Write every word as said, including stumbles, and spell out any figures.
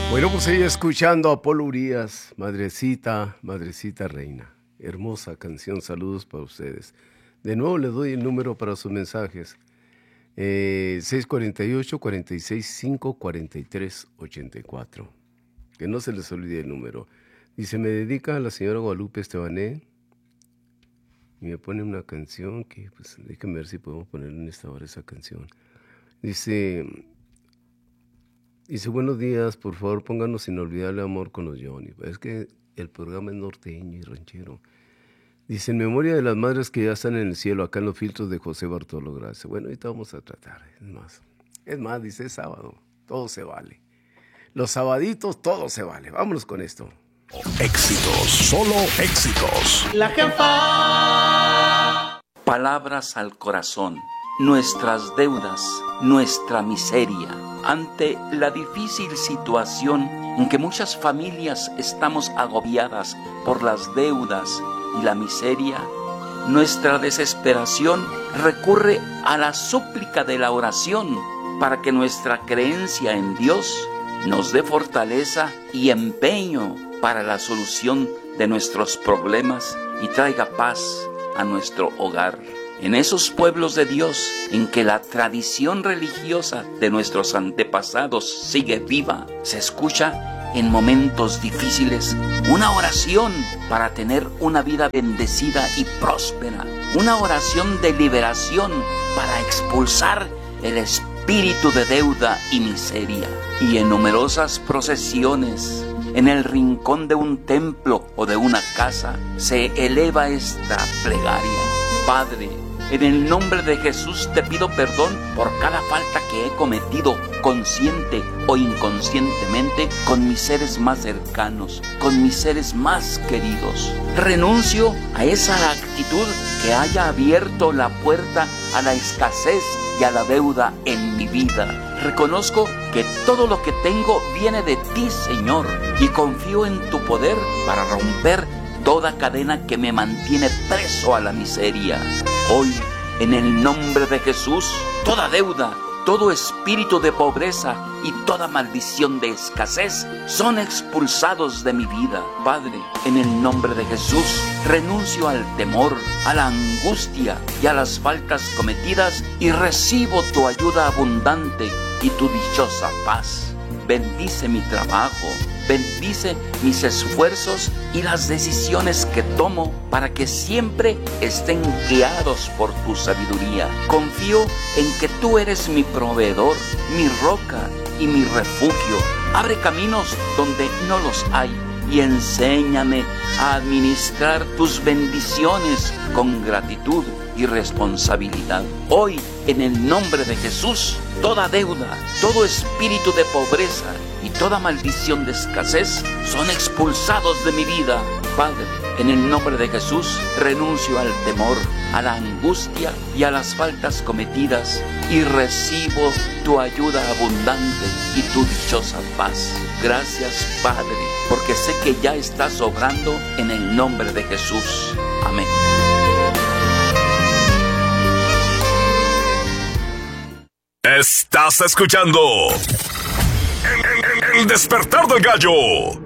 Bueno, pues ella escuchando a Polo Urías, Madrecita, Madrecita Reina. Hermosa canción, saludos para ustedes. De nuevo les doy el número para sus mensajes. Eh, seis cuatro ocho, cuatro seis cinco, cuatro tres ocho cuatro. Que no se les olvide el número. Dice, me dedica a la señora Guadalupe Estebané. Y me pone una canción que, pues, déjenme ver si podemos poner en esta hora esa canción. Dice... Dice, buenos días, por favor, pónganos Inolvidable Amor con los Johnny. Es que el programa es norteño y ranchero. Dice, en memoria de las madres que ya están en el cielo, acá en los filtros de José Bartolo Gracia. Bueno, ahorita vamos a tratar, es más. Es más, dice, es sábado, todo se vale. Los sabaditos, todo se vale. Vámonos con esto. Éxitos, solo éxitos. La jefa. Palabras al corazón. Nuestras deudas, nuestra miseria. Ante la difícil situación en que muchas familias estamos agobiadas por las deudas y la miseria, nuestra desesperación recurre a la súplica de la oración para que nuestra creencia en Dios nos dé fortaleza y empeño para la solución de nuestros problemas y traiga paz a nuestro hogar. En esos pueblos de Dios en que la tradición religiosa de nuestros antepasados sigue viva, se escucha en momentos difíciles una oración para tener una vida bendecida y próspera, una oración de liberación para expulsar el espíritu de deuda y miseria. Y en numerosas procesiones, en el rincón de un templo o de una casa, se eleva esta plegaria. Padre, en el nombre de Jesús te pido perdón por cada falta que he cometido, consciente o inconscientemente, con mis seres más cercanos, con mis seres más queridos. Renuncio a esa actitud que haya abierto la puerta a la escasez y a la deuda en mi vida. Reconozco que todo lo que tengo viene de ti, Señor, y confío en tu poder para romper toda cadena que me mantiene preso a la miseria. Hoy, en el nombre de Jesús, toda deuda, todo espíritu de pobreza y toda maldición de escasez son expulsados de mi vida. Padre, en el nombre de Jesús, renuncio al temor, a la angustia y a las faltas cometidas y recibo tu ayuda abundante y tu dichosa paz. Bendice mi trabajo, bendice mis esfuerzos y las decisiones que tomo para que siempre estén guiados por tu sabiduría. Confío en que tú eres mi proveedor, mi roca y mi refugio. Abre caminos donde no los hay y enséñame a administrar tus bendiciones con gratitud y responsabilidad. Hoy, en el nombre de Jesús, toda deuda, todo espíritu de pobreza y toda maldición de escasez son expulsados de mi vida. Padre, en el nombre de Jesús, renuncio al temor, a la angustia y a las faltas cometidas y recibo tu ayuda abundante y tu dichosa paz. Gracias, Padre, porque sé que ya estás obrando en el nombre de Jesús. Amén. Estás escuchando El, el, el despertar del gallo.